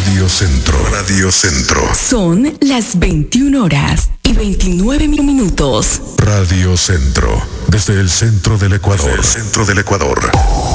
Radio Centro. Radio Centro. Son las 21 horas y 29 minutos. Radio Centro. Desde el centro del Ecuador. Centro del Ecuador.